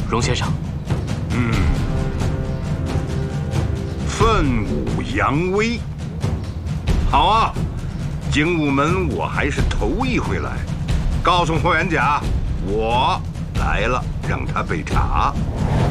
荣先生。 奋武扬威。好啊，精武门我还是头一回来。告诉霍元甲，我来了，让他备茶。